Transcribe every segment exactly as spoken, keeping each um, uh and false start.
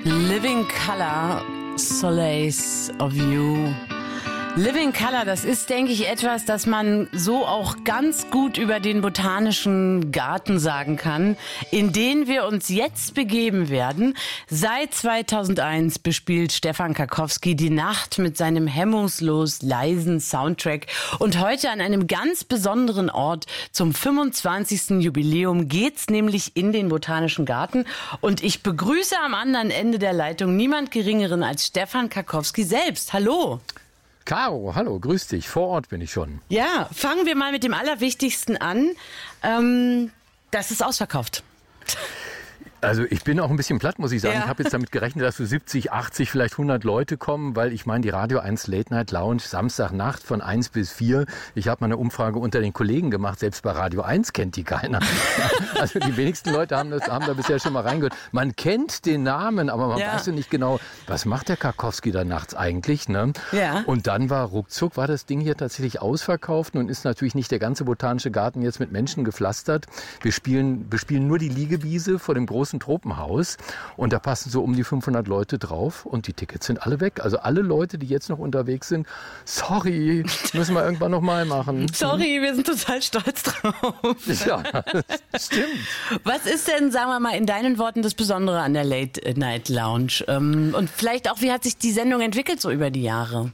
Living Color, Solace of You. Living Color, das ist, denke ich, etwas, das man so auch ganz gut über den Botanischen Garten sagen kann, in den wir uns jetzt begeben werden. Seit zweitausendeins bespielt Stefan Karkowski die Nacht mit seinem hemmungslos leisen Soundtrack. Und heute an einem ganz besonderen Ort zum fünfundzwanzigsten Jubiläum geht's nämlich in den Botanischen Garten. Und ich begrüße am anderen Ende der Leitung niemand Geringeren als Stefan Karkowski selbst. Hallo! Caro, hallo, grüß dich. Vor Ort bin ich schon. Ja, fangen wir mal mit dem Allerwichtigsten an. Ähm, das ist ausverkauft. Also ich bin auch ein bisschen platt, muss ich sagen. Ja. Ich habe jetzt damit gerechnet, dass so siebzig, achtzig, vielleicht hundert Leute kommen, weil ich meine, die Radio eins Late Night Lounge, Samstagnacht von eins bis vier. Ich habe mal eine Umfrage unter den Kollegen gemacht, selbst bei Radio eins kennt die keiner. Also die wenigsten Leute haben, das, haben da bisher schon mal reingehört. Man kennt den Namen, aber man Ja. weiß ja nicht genau, was macht der Karkowski da nachts eigentlich. Ne? Ja. Und dann war ruckzuck, war das Ding hier tatsächlich ausverkauft. Nun ist natürlich nicht der ganze Botanische Garten jetzt mit Menschen gepflastert. Wir spielen, bespielen nur die Liegewiese vor dem großen Tropenhaus und da passen so um die fünfhundert Leute drauf und die Tickets sind alle weg. Also alle Leute, die jetzt noch unterwegs sind, sorry, müssen wir irgendwann noch mal machen. Sorry, wir sind total stolz drauf. Ja, stimmt. Was ist denn, sagen wir mal, in deinen Worten das Besondere an der Late Night Lounge? Ähm, und vielleicht auch, wie hat sich die Sendung entwickelt so über die Jahre?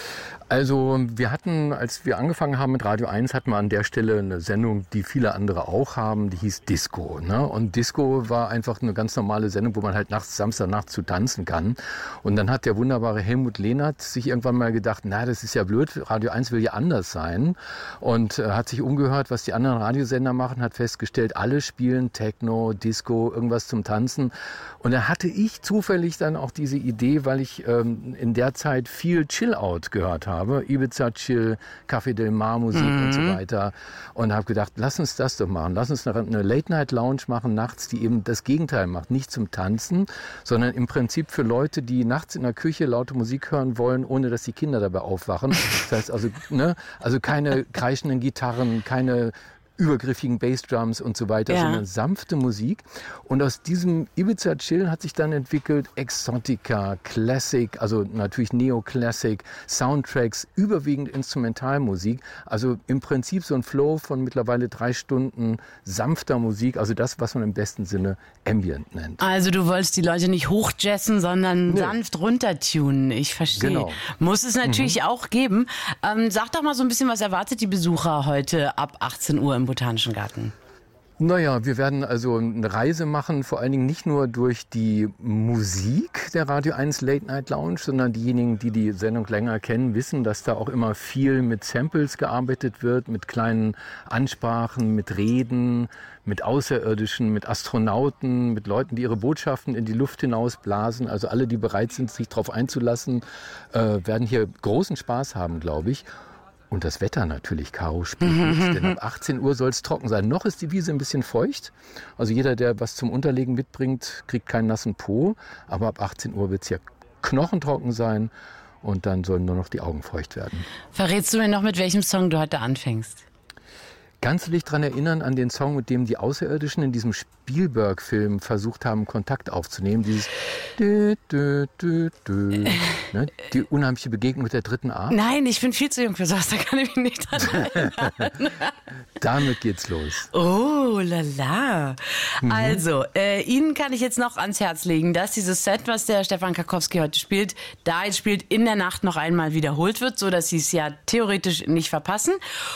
Also wir hatten, als wir angefangen haben mit Radio eins, hatten wir an der Stelle eine Sendung, die viele andere auch haben, die hieß Disco. Ne? Und Disco war einfach eine ganz normale Sendung, wo man halt nachts, Samstagnacht zu tanzen kann. Und dann hat der wunderbare Helmut Lehnert sich irgendwann mal gedacht, na, das ist ja blöd, Radio eins will ja anders sein. Und äh, hat sich umgehört, was die anderen Radiosender machen, hat festgestellt, alle spielen Techno, Disco, irgendwas zum Tanzen. Und da hatte ich zufällig dann auch diese Idee, weil ich ähm, in der Zeit viel Chill-Out gehört habe. Ibiza Chill, Café Del Mar Musik mhm. und so weiter. Und habe gedacht, lass uns das doch machen. Lass uns eine Late-Night-Lounge machen nachts, die eben das Gegenteil macht. Nicht zum Tanzen, sondern im Prinzip für Leute, die nachts in der Küche laute Musik hören wollen, ohne dass die Kinder dabei aufwachen. Das heißt also, ne, also keine kreischenden Gitarren, keine übergriffigen Bassdrums und so weiter, ja. sondern sanfte Musik. Und aus diesem Ibiza Chill hat sich dann entwickelt Exotica, Classic, also natürlich Neoclassic, Soundtracks, überwiegend Instrumentalmusik. Also im Prinzip so ein Flow von mittlerweile drei Stunden sanfter Musik, also das, was man im besten Sinne Ambient nennt. Also du wolltest die Leute nicht hochjazzen, sondern Nee. sanft runtertunen. Ich verstehe. Genau. Muss es natürlich mhm. auch geben. Ähm, sag doch mal so ein bisschen, was erwartet die Besucher heute ab achtzehn Uhr im Botanischen Garten? Naja, wir werden also eine Reise machen, vor allen Dingen nicht nur durch die Musik der Radio eins Late Night Lounge, sondern diejenigen, die die Sendung länger kennen, wissen, dass da auch immer viel mit Samples gearbeitet wird, mit kleinen Ansprachen, mit Reden, mit Außerirdischen, mit Astronauten, mit Leuten, die ihre Botschaften in die Luft hinausblasen. Also alle, die bereit sind, sich darauf einzulassen, äh, werden hier großen Spaß haben, glaube ich. Und das Wetter natürlich, Caro, spielt mit, denn ab achtzehn Uhr soll es trocken sein. Noch ist die Wiese ein bisschen feucht. Also jeder, der was zum Unterlegen mitbringt, kriegt keinen nassen Po. Aber ab achtzehn Uhr wird es ja knochentrocken sein und dann sollen nur noch die Augen feucht werden. Verrätst du mir noch, mit welchem Song du heute anfängst? Kannst du dich daran erinnern an den Song, mit dem die Außerirdischen in diesem Spielberg-Film versucht haben, Kontakt aufzunehmen? Dieses dü, dü, dü, dü, ne? Die unheimliche Begegnung mit der dritten Art? Nein, ich bin viel zu jung für sowas, da kann ich mich nicht dran erinnern. Damit geht's los. Oh, lala. Mhm. Also, äh, Ihnen kann ich jetzt noch ans Herz legen, dass dieses Set, was der Stefan Karkowski heute spielt, da jetzt spielt, in der Nacht noch einmal wiederholt wird, so dass Sie es ja theoretisch nicht verpassen.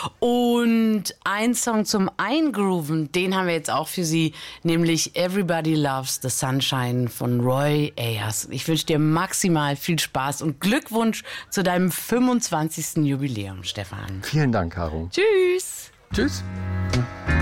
Und ein Song zum Eingrooven, den haben wir jetzt auch für Sie, nämlich Everybody Loves the Sunshine von Roy Ayers. Ich wünsche dir maximal viel Spaß und Glückwunsch zu deinem fünfundzwanzigsten Jubiläum, Stefan. Vielen Dank, Caro. Tschüss. Tschüss.